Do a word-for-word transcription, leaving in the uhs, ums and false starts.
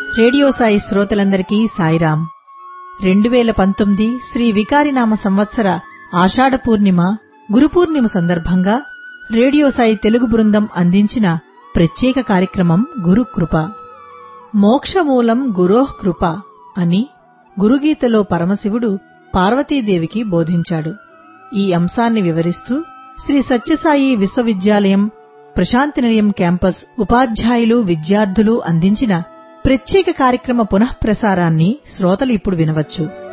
Radio Sai శ్రోతలందరికీ సాయిరాం. రెండు వేల పంతొమ్మిది శ్రీ వికారినామ సంవత్సర ఆషాఢ పూర్ణిమ గురుపూర్ణిమ సందర్భంగా రేడియో సాయి తెలుగు బృందం అందించిన ప్రత్యేక కార్యక్రమం గురుకృప. మోక్షమూలం గురోః కృప అని గురుగీతలో పరమశివుడు పార్వతీదేవికి బోధించాడు. ఈ అంశాన్ని వివరిస్తూ శ్రీ సత్యసాయి విశ్వవిద్యాలయం ప్రశాంతినిలయం క్యాంపస్ ఉపాధ్యాయులు విద్యార్థులు అందించిన ప్రత్యేక కార్యక్రమ పునఃప్రసారాన్ని శ్రోతలు ఇప్పుడు వినవచ్చు.